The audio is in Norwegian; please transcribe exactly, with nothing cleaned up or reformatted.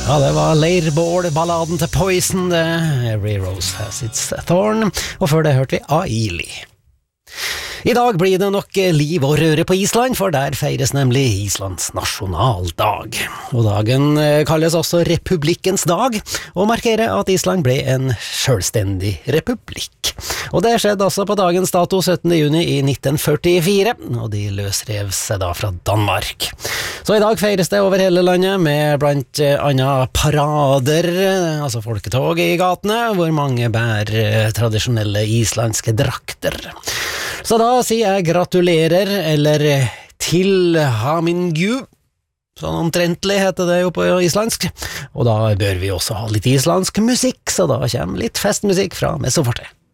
Ja, det var leirbål-balladen til Poison, det. Every rose has its thorn. Og før det hørte vi Aili. I dag blir det nok liv og røre på Island, for der feires nemlig Islands nasjonaldag. Og dagen kalles også Republikkens dag, og markerer at Island ble en selvstendig republikk. Og det skjedde også på dagens dato syttende juni i nitten førtifire, og de løsrev seg da fra Danmark. Så i dag feires det over hele landet med blant annet parader, altså folketog i gatene, hvor mange bærer tradisjonelle islandske drakter. Så da sier jeg gratulerer, eller til hamingju, sånn omtrentlig heter det jo på islandsk, og da bør vi også ha litt islandsk musikk, så da kommer litt festmusikk fra Mesoforte.